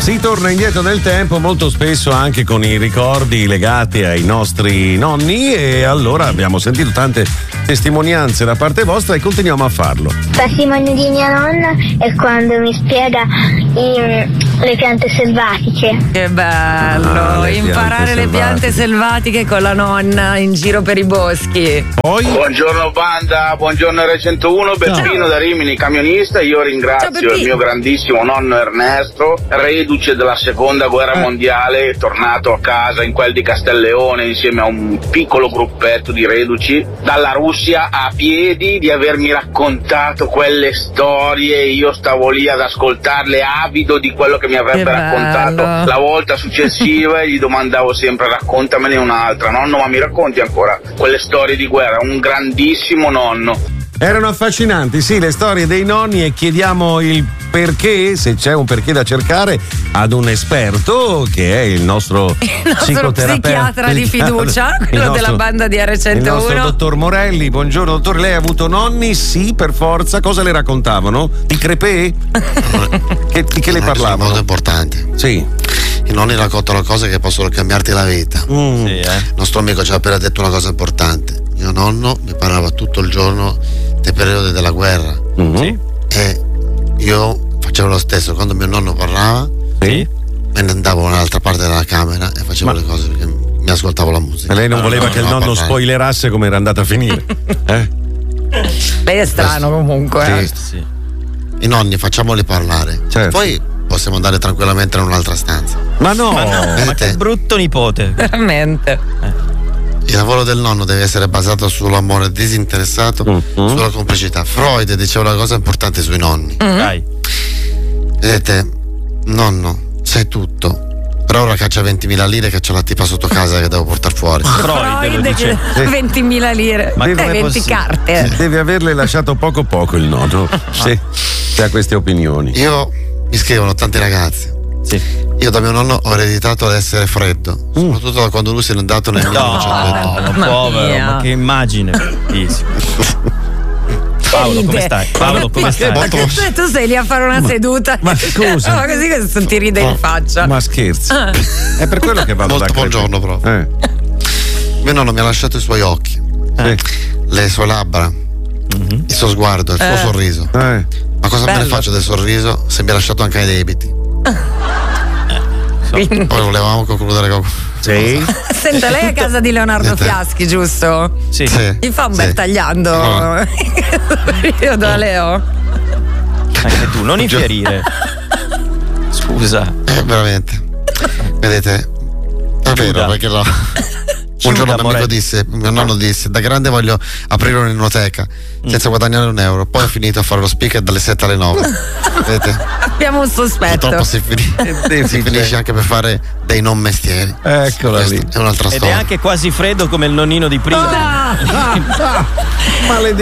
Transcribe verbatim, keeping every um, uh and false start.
Si torna indietro nel tempo, molto spesso anche con i ricordi legati ai nostri nonni, e allora abbiamo sentito tante testimonianze da parte vostra e continuiamo a farlo. Il patrimonio di mia nonna è quando mi spiega i, le piante selvatiche. Che bello, Ah, le imparare piante le piante selvatiche con la nonna in giro per i boschi. Poi Buongiorno banda, buongiorno R centouno, Beppino da Rimini, camionista. Io Ciao, ringrazio Beppino. il mio grandissimo nonno Ernesto, reduce della seconda guerra mondiale, tornato a casa in quel di Castelleone insieme a un piccolo gruppetto di reduci dalla Russia a piedi, di avermi raccontato quelle storie. Io stavo lì ad ascoltarle avido di quello che mi avrebbe Che raccontato bello. la volta successiva, e gli domandavo sempre: raccontamene un'altra, nonno, ma mi racconti ancora quelle storie di guerra? Un grandissimo nonno. erano affascinanti, sì, le storie dei nonni, e chiediamo il perché, se c'è un perché da cercare, ad un esperto che è il nostro, Il nostro psichiatra di fiducia, il quello nostro- della banda di R Il nostro centouno. dottor Morelli. Buongiorno dottore, lei ha avuto nonni? Sì, per forza. Cosa le raccontavano? Di crepè? che, di che le Sono parlavano? molto importanti. Sì. I nonni raccontano cose che possono cambiarti la vita. Mm. Sì, eh. Il nostro amico ci ha appena detto una cosa importante. Mio nonno mi parlava tutto il giorno dei periodi della guerra, Mhm. Sì. e io facevo lo stesso. Quando mio nonno parlava, Sì. me ne andavo un'altra parte della camera e facevo Ma- le cose perché mi ascoltavo la musica. E lei non Ah, voleva no, che il no, nonno parlare. spoilerasse come era andata a finire? Eh? Lei è strano comunque. eh. Sì. Sì. I nonni facciamoli parlare. Certo. Poi possiamo andare tranquillamente in un'altra stanza. Ma no! Ma no, ma Vedete? che brutto nipote. Veramente. Il lavoro del nonno deve essere basato sull'amore disinteressato, Mhm. sulla complicità. Freud diceva una cosa importante sui nonni. Dai. Vedete, nonno, sai tutto. Per ora caccia ventimila lire che c'è la tipa sotto casa che devo portare fuori. Freud lo dice. che ventimila lire. Ma Eh, com'è venti possibile? carte. Deve averle lasciato poco poco il nonno. Sì, se ha queste opinioni. Io mi scrivono tanti ragazzi. Sì. Io da mio nonno ho ereditato ad essere freddo, soprattutto da quando lui se n'è andato nel No, millenovecentoventi. ma Mamma povero, mia. ma che immagine. Bellissimo. Paolo, come stai? Paolo, come stai? Molto- Ma che- tu sei lì a fare una seduta. ma scusa. Ma così che ti ride in faccia. Ma scherzi. Ah. È per quello che vado Molto da Crepè. buongiorno, proprio. Eh, Mio nonno mi ha lasciato i suoi occhi, sì. le sue labbra, il suo sguardo, il suo Eh. sorriso. Eh. Ma cosa me ne Bello. faccio del sorriso se mi ha lasciato anche i debiti? Quindi- Poi volevamo concludere con. Sì. Senta, lei è a casa di Leonardo Niente. Fiaschi, giusto? Sì. Sì, Gli fa un sì. bel tagliando. No. Io da Leo. Anche tu, non infierire. Scusa. Eh, veramente. Vedete? È vero, Giuda. perché no. Un giorno mio amico Morelli. disse, mio nonno disse, da grande voglio aprire un'enoteca senza guadagnare un euro. Poi ho finito a fare lo speaker dalle sette alle nove. Vedete? Abbiamo un sospetto. Purtroppo si, fini- si finisce anche per fare dei non mestieri. Eccola Questa lì. è un'altra Ed è storia. anche quasi freddo come il nonnino di prima. Maledetto.